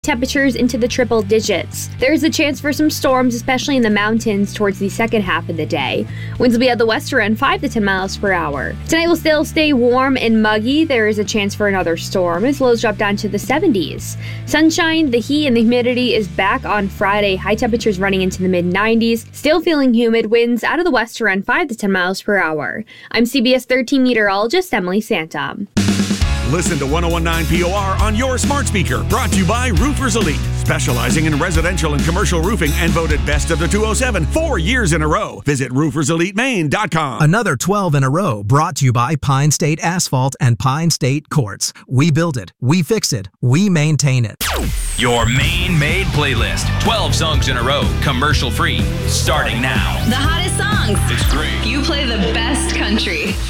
temperatures into the triple digits. There's a chance for some storms, especially in the mountains towards the second half of the day. Winds will be at the wester end 5 to 10 miles per hour. Tonight will still stay warm and muggy. There is a chance for another storm as lows drop down to the 70s. Sunshine, the heat, and the humidity is back on Friday. High temperatures running into the mid-90s. Still feeling humid. Winds out of the wester end 5 to 10 miles per hour. I'm CBS 13 meteorologist Emily Santa. Listen to 1019 POR on your smart speaker. Brought to you by Roofers Elite, specializing in residential and commercial roofing and voted best of the 207 4 years in a row. Visit rooferselitemaine.com. Another 12 in a row brought to you by Pine State Asphalt and Pine State Quartz. We build it, we fix it, we maintain it. Your Maine Made playlist. 12 songs in a row, commercial free, starting now. The hottest songs. It's great. You play the best country.